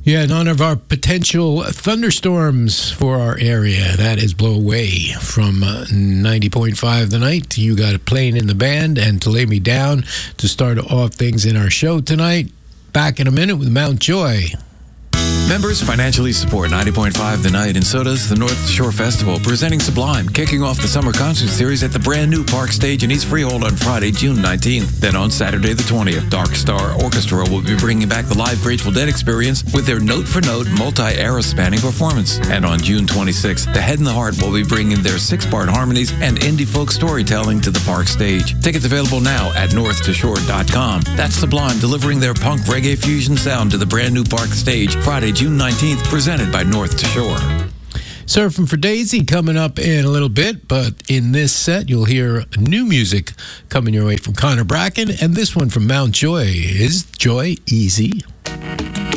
Yeah, none of our potential thunderstorms for our area. That is Blow Away from 90.5 The Night. You got a Playing in the Band and To Lay Me Down to start off things in our show tonight. Back in a minute with Mount Joy. Members financially support 90.5 The Night and so does the North Shore Festival, presenting Sublime, kicking off the summer concert series at the brand new Park Stage in East Freehold on Friday, June 19th. Then on Saturday the 20th, Dark Star Orchestra will be bringing back the live Grateful Dead experience with their note-for-note, multi-era spanning performance. And on June 26th, The Head and the Heart will be bringing their 6-part harmonies and indie folk storytelling to the Park Stage. Tickets available now at northtashore.com. That's Sublime delivering their punk reggae fusion sound to the brand new Park Stage Friday, June 19th, presented by North to Shore. Surfing for Daisy coming up in a little bit, but in this set you'll hear new music coming your way from Connor Bracken, and this one from Mount Joy. Is Joy easy?